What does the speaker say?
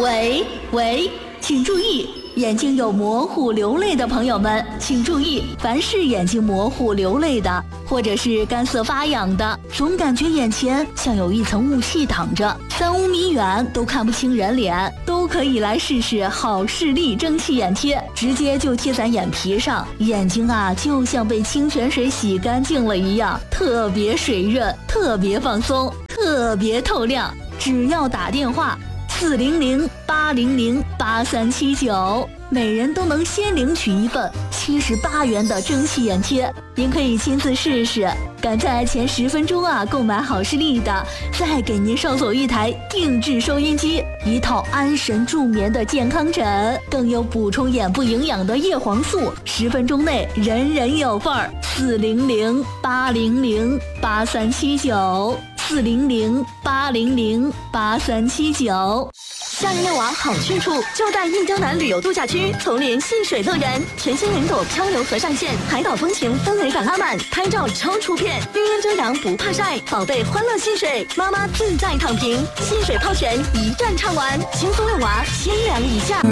喂喂，请注意，眼睛有模糊流泪的朋友们，请注意，凡是眼睛模糊流泪的，或者是干涩发痒的，总感觉眼前像有一层雾气挡着，3-5米远都看不清人脸，都可以来试试好视力蒸汽眼贴，直接就贴在眼皮上，眼睛啊就像被清泉水洗干净了一样，特别水润，特别放松，特别透亮。只要打电话400-800-8379，每人都能先领取一份78元的蒸汽眼贴。您可以亲自试试，赶在前10分钟购买好视力的，再给您捎走一台定制收音机，一套安神助眠的健康枕，更有补充眼部营养的叶黄素，10分钟内人人有份儿。400-800-8379，400-800-8379。 夏日遛娃好去处就在印江南旅游度假区丛林戏水乐园，全新云朵漂流河上线，海岛风情氛围感拉满，拍照超出片，绿荫遮阳不怕晒，宝贝欢乐戏水，妈妈自在躺平，戏水泡泉一站唱完，轻松遛娃，1000元以下。